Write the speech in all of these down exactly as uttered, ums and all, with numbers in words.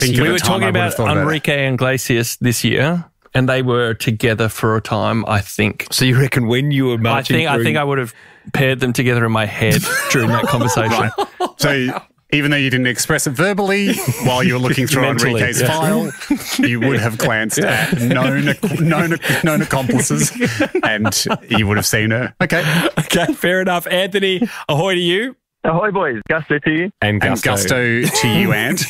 Think of we a were time talking I would have about thought about Enrique Iglesias this year, and they were together for a time, I think. So you reckon when you were I marching think I through- think I would have paired them together in my head during that conversation. So even though you didn't express it verbally while you were looking through Mentally, Enrique's yeah. file, you would have glanced at known, known, known accomplices and you would have seen her. Okay. Okay, fair enough. Anthony, ahoy to you. Ahoy, boys. Gusto to you. And And Gusto. gusto to you, Ant.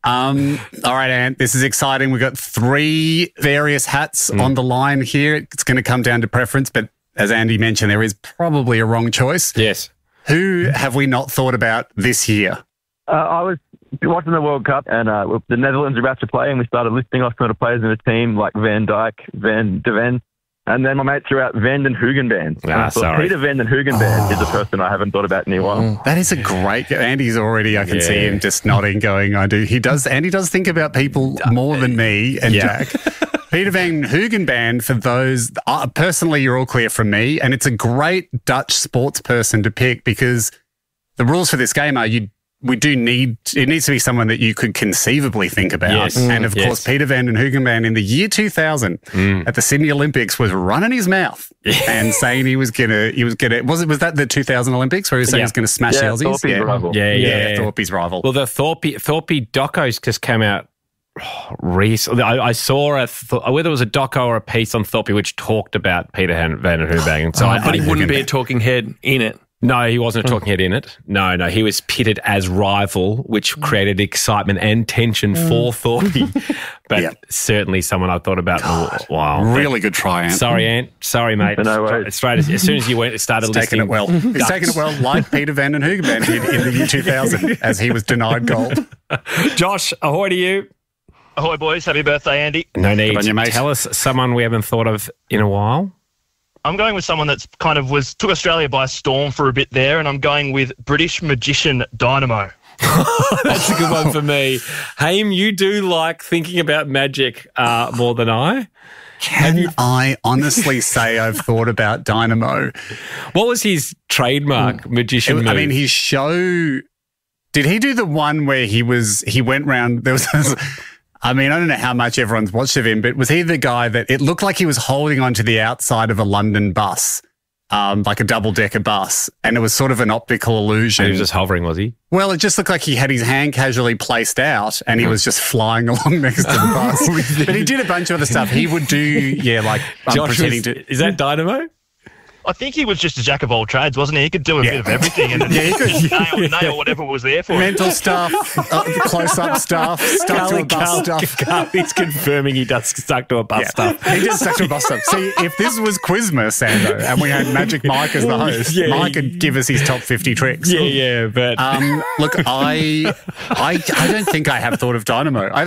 Um, all right, Ant, this is exciting. We've got three various hats Mm. on the line here. It's going to come down to preference, but as Andy mentioned, there is probably a wrong choice. Yes. Who have we not thought about this year? Uh, I was watching the World Cup and uh, the Netherlands were about to play and we started listing off some of the players in the team like Van Dijk, Van de Ven. And then my mate threw out Vanden Hoogenband. And Ah, I thought sorry. Peter Vanden Hoogenband is a person I haven't thought about in a while. That is a great. Andy's already. I can see Yeah. him just nodding, going, "I do." He does. Andy does think about people more than me and Yeah. Jack. Peter Van Hoogenband. For those, uh, personally, you're all clear from me, and it's a great Dutch sports person to pick because the rules for this game are you. We do need, it needs to be someone that you could conceivably think about. Yes. And of Yes. course, Peter Van den Hoogenband in the year two thousand at the Sydney Olympics was running his mouth and saying he was going to, he was going to, was it, was that the two thousand Olympics where he was saying Yeah. he was going to smash Yeah, the Aussies? Thorpe's rival. Yeah, yeah. Yeah, Thorpe's rival. Well, the Thorpe, Thorpe docos just came out recently. I, I saw a, th- whether it was a doco or a piece on Thorpe which talked about Peter Han- Van den Hoogenband. So I, But he I- wouldn't be a talking head in it. No, he wasn't a talking head in it. No, no, he was pitted as rival, which created excitement and tension for Thorpe. But Yeah. certainly someone I thought about in a while. Really good try, Ant. Sorry, Ant. Sorry, mate. No worries. Straight as, as soon as you went, it started He's taking listing. it well. He's taking it well, like Peter Van den Hoogenband did in the year two thousand as he was denied gold. Josh, ahoy to you. Ahoy, boys. Happy birthday, Andy. No need. on you, mate. Tell us someone we haven't thought of in a while. I'm going with someone that's kind of was took Australia by storm for a bit there, and I'm going with British magician Dynamo. That's a good one for me. Haim, you do like thinking about magic uh, more than I. Can I honestly say I've thought about Dynamo? What was his trademark magician It- move? I mean, his show. Did he do the one where he was? He went round. There was. I mean, I don't know how much everyone's watched of him, but was he the guy that it looked like he was holding onto the outside of a London bus, um, like a double decker bus, and it was sort of an optical illusion. he was just hovering, was he? Well, it just looked like he had his hand casually placed out and he was just flying along next to the bus. But he did a bunch of other stuff. He would do, yeah, like um, Josh, pretending was- to. is that Dynamo? I think he was just a jack of all trades, wasn't he? He could do a Yeah. bit of everything and Yeah, he could. nail, nail whatever was there for him. Mental stuff, uh, close-up stuff, stuff to a bus stuff. He's confirming he does stuck to a bus Yeah. stuff. He did stuff to a bus stuff. See, if this was Quizmas, Sando, and we had Magic Mike as the host, Yeah. Mike could give us his top fifty tricks. Yeah, yeah, but Um, look, I, I, I don't think I have thought of Dynamo. I